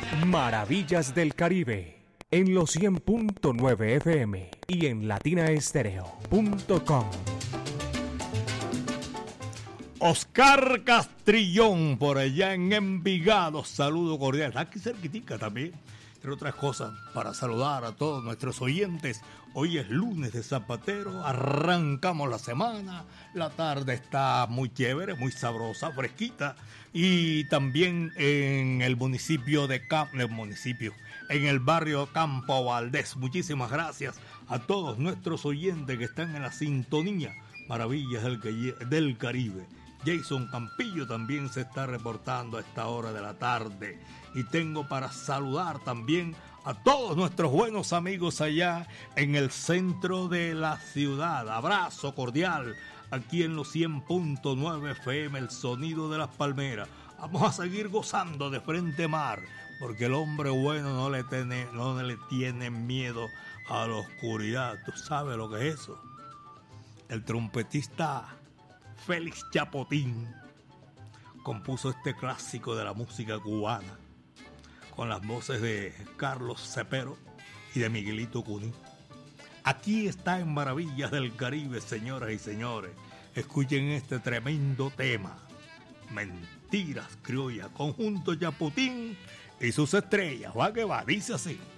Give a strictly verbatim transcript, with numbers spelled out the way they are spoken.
Maravillas del Caribe, en los cien punto nueve F M y en latina estéreo punto com. Oscar Castrillón, por allá en Envigado, saludo cordial. Aquí cerquitica también, entre otras cosas, para saludar a todos nuestros oyentes. Hoy es lunes de Zapatero, arrancamos la semana, la tarde está muy chévere, muy sabrosa, fresquita. Y también en el municipio de Campo, el municipio, en el barrio Campo Valdés. Muchísimas gracias a todos nuestros oyentes que están en la sintonía. Maravillas del, del Caribe. Jason Campillo también se está reportando a esta hora de la tarde. Y tengo para saludar también a todos nuestros buenos amigos allá en el centro de la ciudad. Abrazo cordial aquí en los cien punto nueve F M, el sonido de las palmeras. Vamos a seguir gozando de frente mar, porque el hombre bueno no le tiene, no le tiene miedo a la oscuridad. ¿Tú sabes lo que es eso? El trompetista Félix Chapotín compuso este clásico de la música cubana con las voces de Carlos Cepero y de Miguelito Cuní. Aquí está en Maravillas del Caribe, señoras y señores. Escuchen este tremendo tema. Mentiras criollas, conjunto Chapotín y sus estrellas. Va que va, dice así.